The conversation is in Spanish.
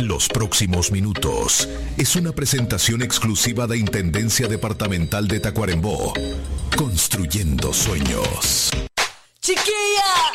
Los próximos minutos es una presentación exclusiva de Intendencia Departamental de Tacuarembó. Construyendo sueños. ¡Chiquilla!